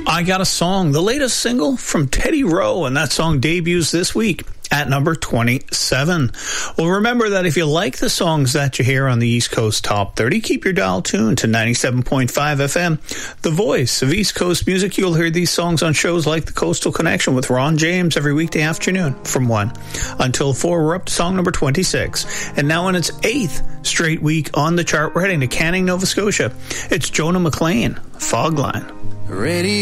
I Got a Song, the latest single from Teddy Rowe, and that song debuts this week at number 27. Well, remember that if you like the songs that you hear on the East Coast Top 30, keep your dial tuned to 97.5 FM, the voice of East Coast music. You'll hear these songs on shows like The Coastal Connection with Ron James every weekday afternoon from 1 until 4. We're up to song number 26. And now in its 8th straight week on the chart, we're heading to Canning, Nova Scotia. It's Jonah McLean, Fog Line. Ready.